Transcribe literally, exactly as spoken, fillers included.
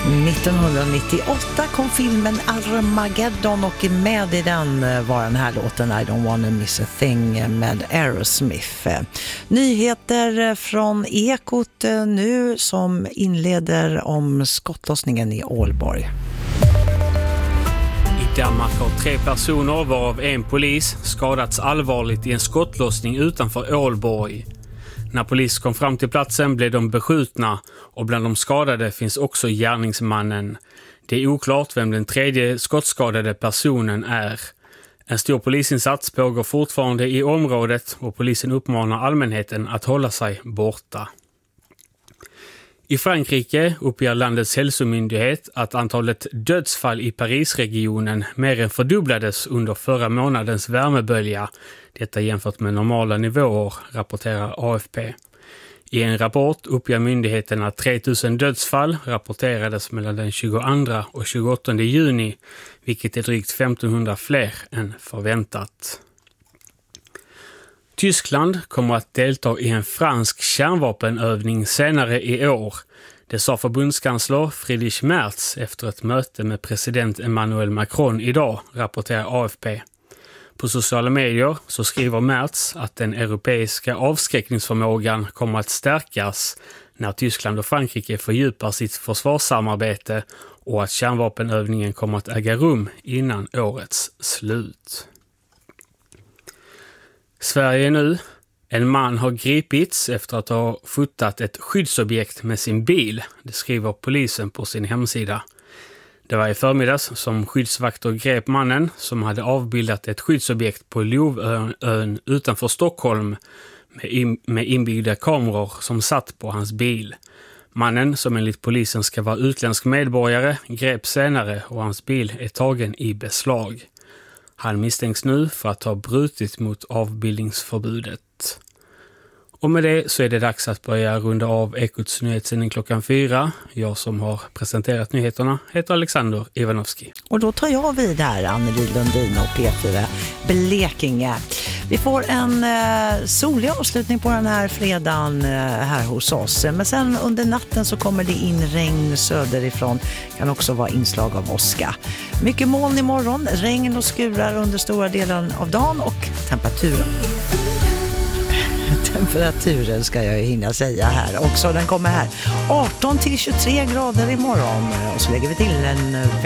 nittonhundranittioåtta kom filmen Armageddon och med i den var den här låten I don't wanna miss a thing med Aerosmith. Nyheter från Ekot nu som inleder om skottlossningen i Ålborg. I Danmark har tre personer, varav en polis, skadats allvarligt i en skottlossning utanför Ålborg. När polis kom fram till platsen blev de beskjutna och bland de skadade finns också gärningsmannen. Det är oklart vem den tredje skottskadade personen är. En stor polisinsats pågår fortfarande i området och polisen uppmanar allmänheten att hålla sig borta. I Frankrike uppger landets hälsomyndighet att antalet dödsfall i Parisregionen mer än fördubblades under förra månadens värmebölja. Detta jämfört med normala nivåer, rapporterar A F P. I en rapport uppger myndigheten att tre tusen dödsfall rapporterades mellan den tjugoandra och tjugoåttonde juni, vilket är drygt femtonhundra fler än förväntat. Tyskland kommer att delta i en fransk kärnvapenövning senare i år. Det sa förbundskansler Friedrich Merz efter ett möte med president Emmanuel Macron idag, rapporterar A F P. På sociala medier så skriver Merz att den europeiska avskräckningsförmågan kommer att stärkas när Tyskland och Frankrike fördjupar sitt försvarssamarbete och att kärnvapenövningen kommer att äga rum innan årets slut. Sverige nu. En man har gripits efter att ha fotat ett skyddsobjekt med sin bil. Det skriver polisen på sin hemsida. Det var i förmiddags som skyddsvakter grep mannen som hade avbildat ett skyddsobjekt på Lovön utanför Stockholm med, in, med inbyggda kameror som satt på hans bil. Mannen, som enligt polisen ska vara utländsk medborgare, grep senare och hans bil är tagen i beslag. Han misstänks nu för att ha brutit mot avbildningsförbudet. Och med det så är det dags att börja runda av Ekots nyhetssändning klockan fyra. Jag som har presenterat nyheterna heter Alexander Ivanovski. Och då tar jag vid här, Anneli Lundin och P fyra Blekinge. Vi får en eh, solig avslutning på den här fredagen eh, här hos oss. Men sen under natten så kommer det in regn söderifrån. Kan också vara inslag av åska. Mycket moln imorgon, regn och skurar under stora delen av dagen och temperaturen. Temperaturen ska jag hinna säga här också. Den kommer här arton till tjugotre grader imorgon och så lägger vi till en